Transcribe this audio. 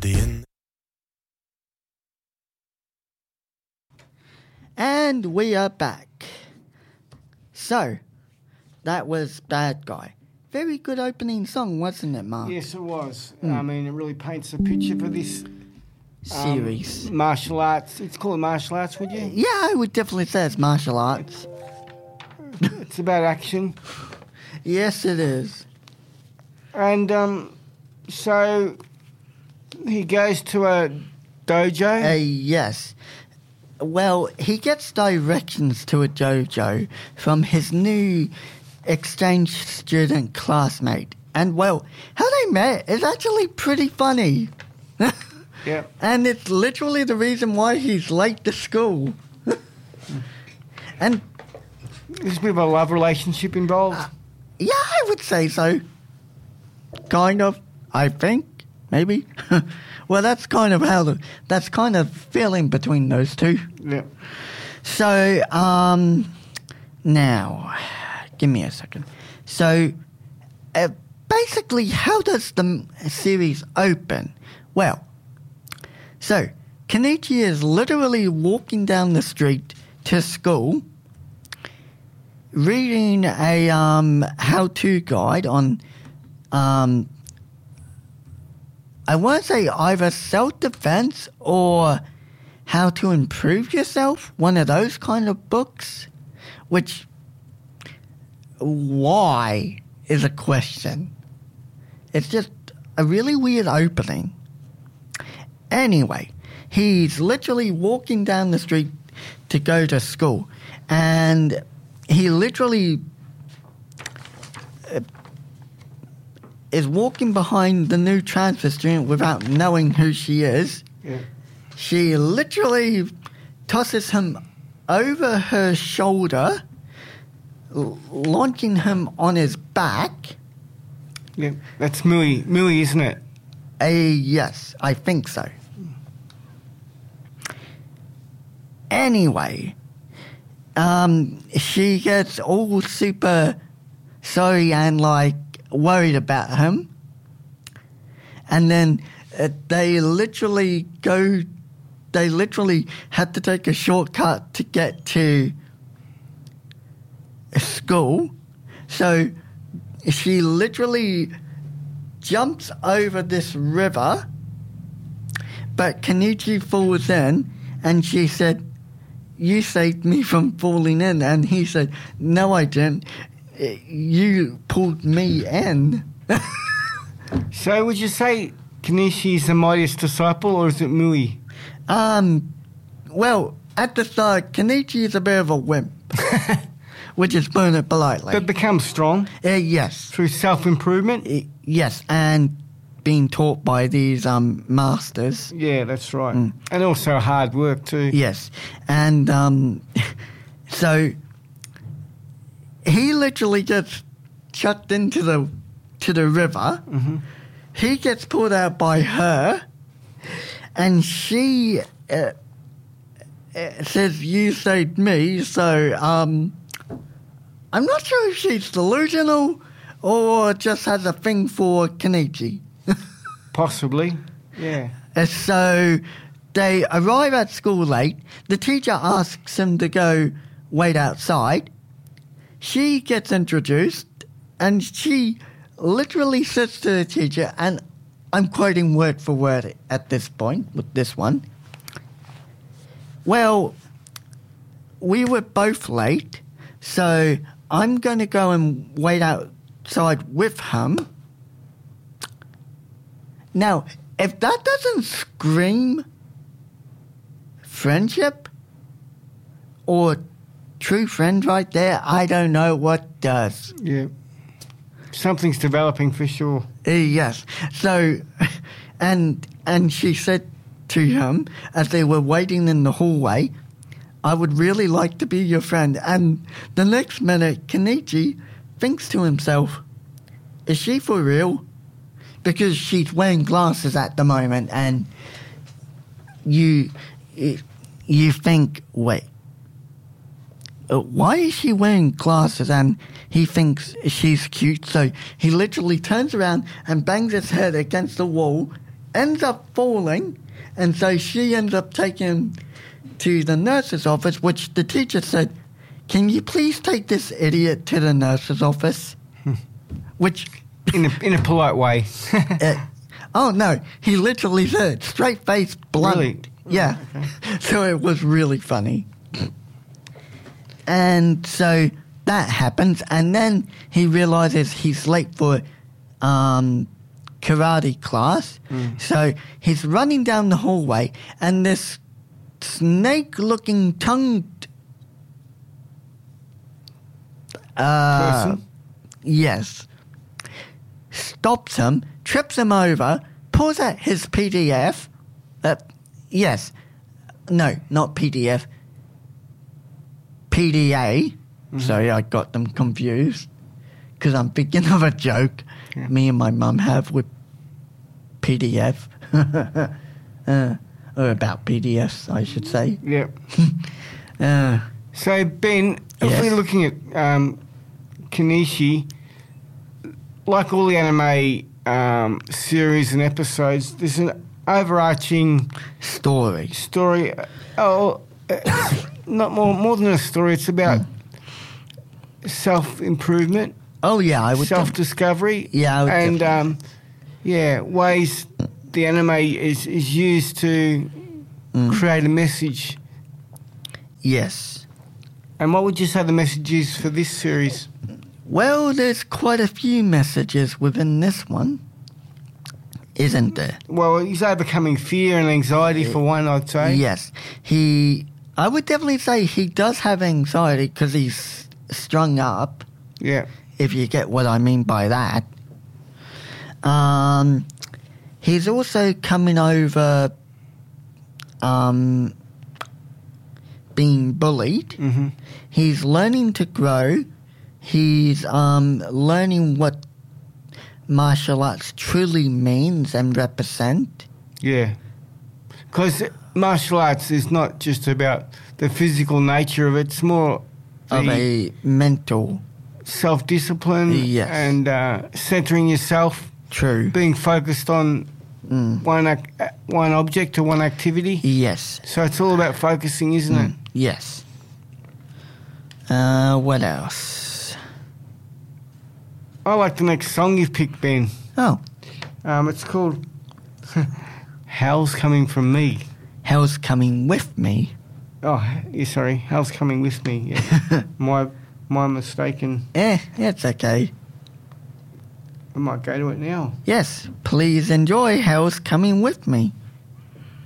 the end. And we are back. So, that was Bad Guy. Very good opening song, wasn't it, Mark? Yes, it was. I mean, it really paints a picture for this Series. martial arts. It's called martial arts, would you? Yeah, I would definitely say it's martial arts. It's about action. Yes, it is. And so he goes to a dojo. Yes. Well, he gets directions to a dojo from his new exchange student classmate. And, well, how they met is actually pretty funny. Yeah. And it's literally the reason why he's late to school. And There's a bit of a love relationship involved. yeah, I would say so. Kind of, I think, maybe. Well, that's kind of feeling between those two. Yeah. So, now, give me a second. So, basically, how does the series open? Well, so, Kenichi is literally walking down the street to school, reading a how-to guide on, I want to say either self-defense or how to improve yourself, one of those kind of books, which, why is a question. It's just a really weird opening. Anyway, he's literally walking down the street to go to school, and he literally is walking behind the new transfer student without knowing who she is. Yeah. She literally tosses him over her shoulder, launching him on his back. Yeah. That's Mui. Mui, isn't it? Yes, I think so. Anyway, she gets all super sorry and, like, worried about him. And then they literally had to take a shortcut to get to school. So she literally jumps over this river, but Kenichi falls in, and she said, "You saved me from falling in." And he said, "No, I didn't. You pulled me in." So would you say Kenichi is the mightiest disciple, or is it Mui? Well, at the start, Kenichi is a bit of a wimp, which is putting it politely. But becomes strong Yes. through self-improvement? Yes, and being taught by these masters. Yeah, that's right. And also hard work too. Yes. And so he literally gets chucked into the river. Mm-hmm. He gets pulled out by her, and she says, "You saved me." So I'm not sure if she's delusional or just has a thing for Kenichi. Possibly, yeah. So they arrive at school late. The teacher asks him to go wait outside. She gets introduced, and she literally says to the teacher, and I'm quoting word for word at this point with this one, "Well, we were both late, so I'm going to go and wait outside with him." Now, if that doesn't scream friendship or true friend right there, I don't know what does. Yeah. Something's developing for sure. Yes. So, and she said to him as they were waiting in the hallway, "I would really like to be your friend." And the next minute, Kenichi thinks to himself, "Is she for real?" Because she's wearing glasses at the moment, and you think, wait, why is she wearing glasses? And he thinks she's cute, so he literally turns around and bangs his head against the wall ends up falling, and so she ends up taking him to the nurse's office, which the teacher said, "Can you please take this idiot to the nurse's office?" Which... In a polite way. Oh, no. He literally said, straight-faced, blunt. Really? Yeah. Oh, okay. So it was really funny. And so that happens, and then he realizes he's late for karate class. So he's running down the hallway, and this snake-looking tongued... Person? Yes. Stops him, trips him over, pulls out his PDF. Yes. No, not PDF. PDA. Sorry, I got them confused. Because I'm thinking of a joke me and my mum have with PDF. Or about PDFs, I should say. Yeah. So, Ben, if Yes. we're looking at Kenichi, like all the anime series and episodes, there's an overarching Story. story. Not more than a story. It's about self-improvement, Oh, yeah, I would... self-discovery. Yeah, I would and ways the anime is used to create a message. Yes. And what would you say the message is for this series? Well, there's quite a few messages within this one, isn't there? Well, he's overcoming fear and anxiety for one, I'd say. Yes. I would definitely say he does have anxiety because he's strung up, Yeah. if you get what I mean by that. He's also coming over being bullied. Mm-hmm. He's learning to grow. He's learning what martial arts truly means and represent. Yeah. Because martial arts is not just about the physical nature of it. It's more Of the a mental... self-discipline Yes. and centering yourself, True. being focused on one object or one activity. Yes. So it's all about focusing, isn't it? Yes. What else? I like the next song you've picked, Ben. Oh, It's called Howl's Coming From Me. Hell's Coming With Me. Oh, yeah, sorry. Howl's Coming With Me. Yeah. my mistaken. It's okay. I might go to it now. Yes, please enjoy Hell's Coming With Me.